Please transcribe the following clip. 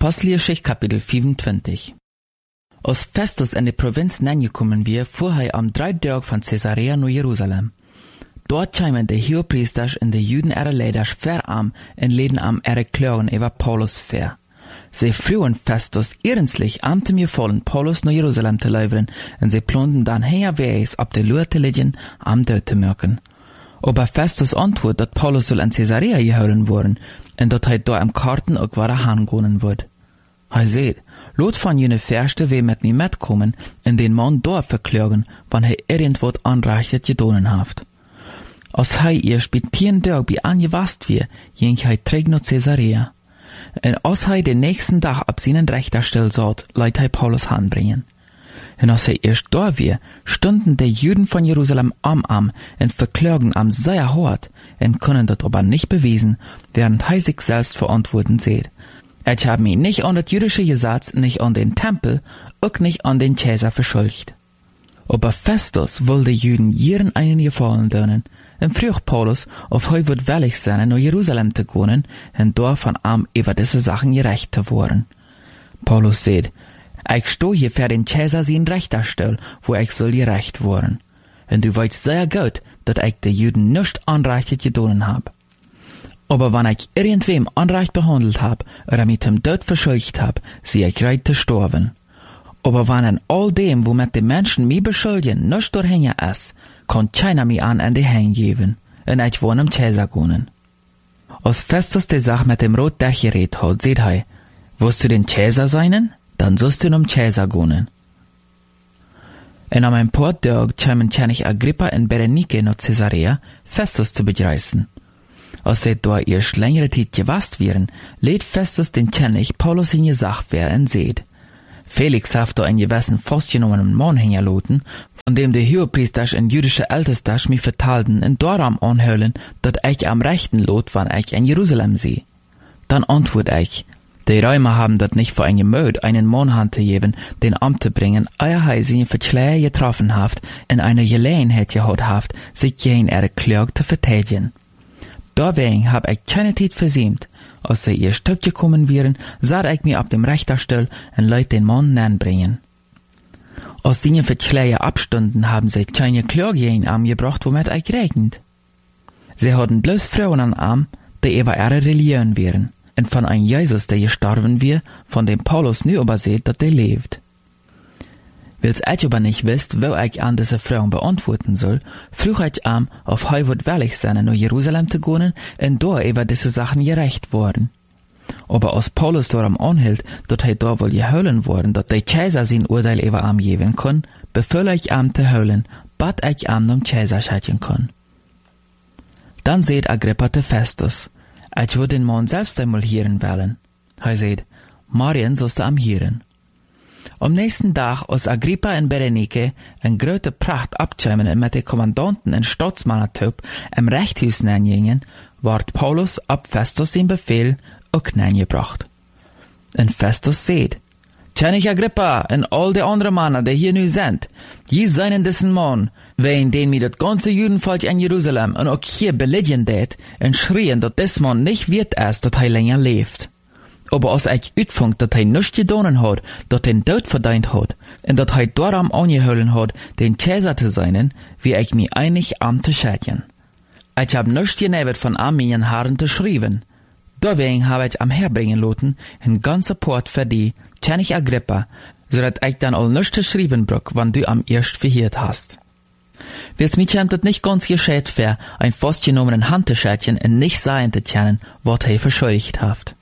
Apostelgeschichte Kapitel 25. Als Festus in die Provinz gekommen wir, fuhr er am 3 Tag von Caesarea nach Jerusalem. Dort kamen die Hohepriesters und die Juden ihre Leiter schwer an und leden am ihre Klagen über Paulus fair. Sie frühen Festus ernstlich am mir vollen Paulus nach Jerusalem zu leibern und sie planten dann herwegs ab der Lure zu liegen, am Tod zu merken. Aber Festus antwortet, dass Paulus soll in Caesarea geholen worden und dass er da im Karten auch wieder hingehen wird. Er sagt, lot von jene Verste we mit mir mitkommen und den Mann dort verklagen, wann er irgendwas anreichtet gedonen haft. Als er erst bei 10 Tagen bei angewasst wird, ging er zurück nach Caesarea. Und als er den nächsten Tag ab seinen Richterstell saht, leit er Paulus anbringen. Und als er erst da war, stunden die Juden von Jerusalem am und verklagen am sehr hart und können das aber nicht beweisen, während er sich selbst verantworten sieht. Ich habe mich nicht an das jüdische Gesetz, nicht an den Tempel, auch nicht an den Caesar verschuldigt. Aber Festus wollte Juden jeden einen Gefallen tun, und frug Paulus, ob er wird willig sein, nach Jerusalem zu gehen, und dort von ihm über diese Sachen gerecht zu werden. Paulus sagt, ich stehe hier für den Caesar sein Richterstuhl, wo ich soll gerecht werden. Und du weißt sehr gut, dass ich die Juden nicht anreichend getan habe. Aber wenn ich irgendwem unrecht behandelt hab oder mit dem Tod verschuldigt hab, sie ich bereit zu sterben. Aber wenn in all dem, womit die Menschen mich beschuldigen, nicht durchhängen ist, kann keiner mich an die Hände geben, und ich will im Caesar gehen. Als Festus die Sache mit dem Rot durchgeredet hat, sagt er, willst du den Caesar sein? Dann sollst du im Caesar gehen. Und am ein paar Tagen kamen König Agrippa und Berenike nach Caesarea, Festus zu begreifen. Als sie da erst längere Zeit gewasst wären, lädt Festus den König Paulus in gesagt wer und seht. Felix hat da einen gewissen festgenommenen Mann hingerloten, von dem die Hohepriesters und jüdische Ältester mich vertalten und darum anhöhlen, dass ich am rechten Lot, wann ich in Jerusalem sehe. Dann antwort ich, die Römer haben das nicht für ein Gemüt, einen Mann handzugeben, den Amt zu bringen, ehe sie ihn für Schläge getroffen haft, in einer Gelegenheit gehabt haft, sich gegen ihre Klage zu verteidigen. Deswegen hab ich keine Zeit versäumt. Als sie ihr Stück gekommen wären, sah ich mir ab dem Richterstuhl und leut den Mann bringen. Als sie für Schläge abstunden, haben sie keine Klage gegen ihn gebracht, womit ich gerechnet. Sie hatten bloß Frauen an Arm, die über ihre Religion wären, und von einem Jesus, der gestorben wir, von dem Paulus nu überseht, dass der lebt. Weil's ich aber nicht wisst, wo ich an diese Fragen beantworten soll, frug ich an, ob er wird willig sein, nach Jerusalem zu gehen, und da über diese Sachen gerecht worden. Aber als Paulus darum anhielt, dass er da wohl geholen worden, dass der Kaiser sein Urteil über ihm geben kann, befahl ich ihm zu holen, bat ich ihm zum Kaiser schicken kann. Dann seht Agrippa zu Festus, ich würde den Mann selbst einmal hören wollen. Er seht, Marien sollst du am hören. Am nächsten Tag, als Agrippa und Berenike in große Pracht abkämen und mit den Kommandanten und Staatsmannertrupp im Rechthaus gingen, ward Paulus ab Festus sein Befehl auch gebracht. Und Festus seht, König Agrippa und all die anderen Männer, die hier nu sind, die seien diesen Mann, wegen den mir das ganze Judenvolk in Jerusalem und auch hier beledigen det und schrien, dass des Mann nicht wird erst, dass er länger lebt. Aber als ich uitfand, dass er nichts getan hat, dass den Tod verdient hat, und dass er darum angeholen hat, den Caesar zu sein, wie ich mich einig am zu schätzen. Ich hab nichts genebet von am meinen Haaren zu schreiben. Deswegen habe ich am herbringen lassen, ein ganzer Port für die, König Agrippa, so dass ich dann all nichts zu schreiben brauch, wann du am erst verhört hast. Weil's mich das nicht ganz gescheit wär, ein festgenommenen Hand zu schätzen und nicht sein zu können, was er verscheucht haft.